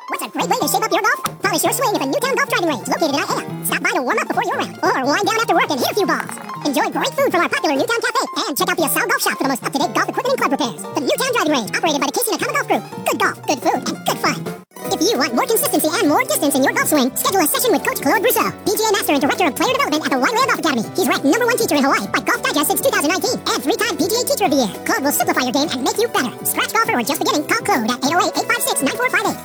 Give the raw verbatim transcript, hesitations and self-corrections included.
What's a great way to shape up your golf? Polish your swing at the Newtown Golf Driving Range, located in Iona. Stop by to warm up before your round, or wind down after work and hit a few balls. Enjoy great food from our popular Newtown Cafe, and check out the Asal Golf Shop for the most up-to-date golf equipment and club repairs. The Newtown Driving Range, operated by the Casey Nakama Golf Group. Good golf, good food, and good fun. If you want more consistency and more distance in your golf swing, schedule a session with Coach Claude Brousseau, P G A Master and Director of Player Development at the Wailea Golf Academy. He's ranked number one teacher in Hawaii by Golf Digest since two thousand nineteen, and three-time P G A Teacher of the Year. Claude will simplify your game and make you better. Scratch golfer or just beginning, call Claude at eight oh eight, eight five six, nine four five eight.